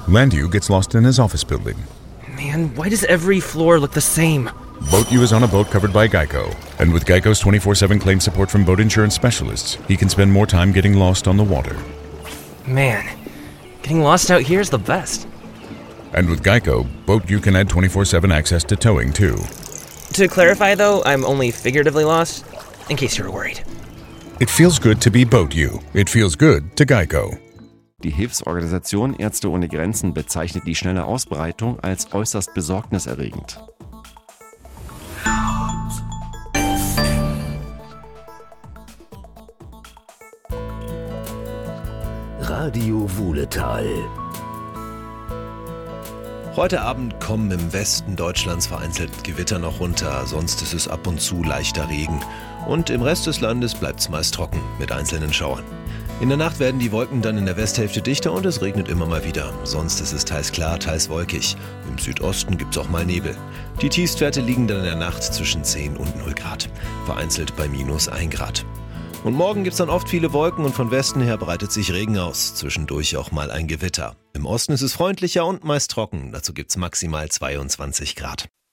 Landu gets lost in his office building. Man, why does every floor look the same? Boat U is on a boat covered by Geico. And with Geico's 24/7 claim support from boat insurance specialists, he can spend more time getting lost on the water. Man, getting lost out here is the best. And with Geico, Boat U can add 24/7 access to towing too. To clarify though, I'm only figuratively lost, in case you were worried. It feels good to be Boat U. It feels good to Geico. Die Hilfsorganisation Ärzte ohne Grenzen bezeichnet die schnelle Ausbreitung als äußerst besorgniserregend. Radio Wuhletal. Heute Abend kommen im Westen Deutschlands vereinzelt Gewitter noch runter, sonst ist es ab und zu leichter Regen. Und im Rest des Landes bleibt es meist trocken mit einzelnen Schauern. In der Nacht werden die Wolken dann in der Westhälfte dichter und es regnet immer mal wieder. Sonst ist es teils klar, teils wolkig. Im Südosten gibt es auch mal Nebel. Die Tiefstwerte liegen dann in der Nacht zwischen 10 und 0 Grad. Vereinzelt bei -1 Grad. Und morgen gibt es dann oft viele Wolken und von Westen her breitet sich Regen aus. Zwischendurch auch mal ein Gewitter. Im Osten ist es freundlicher und meist trocken. Dazu gibt es maximal 22 Grad.